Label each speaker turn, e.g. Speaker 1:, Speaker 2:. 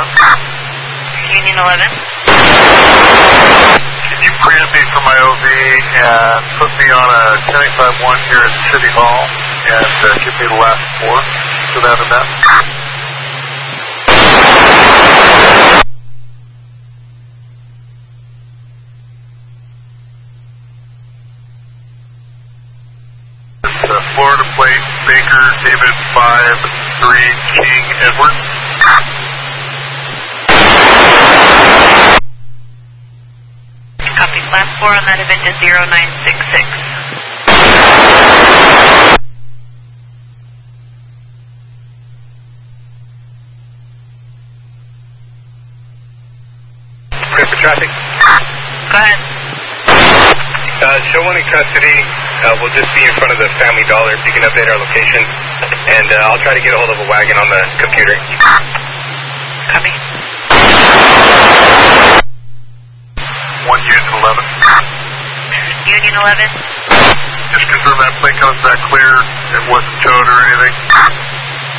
Speaker 1: Union 11.
Speaker 2: Can you preempt me from my OV and put me on a 1085-1 here at City Hall and give me the last 4 for that event? Florida plate, Baker, David 5-3, King, Edward.
Speaker 1: Copy. Last 4 on that event is 0966.
Speaker 3: Clear for traffic.
Speaker 1: Go ahead.
Speaker 3: Show 1 in custody. We'll just be in front of the Family Dollar if you can update our location. And I'll try to get a hold of a wagon on the computer.
Speaker 1: Copy.
Speaker 2: 1 Union 11.
Speaker 1: Union 11.
Speaker 2: Just confirm that plate comes back clear. It wasn't towed or anything.